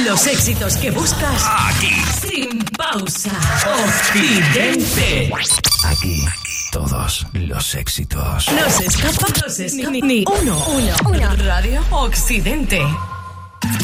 Los éxitos que buscas aquí, sin pausa. Occidente. Aquí, todos los éxitos. No se escapa ni uno. Radio Occidente.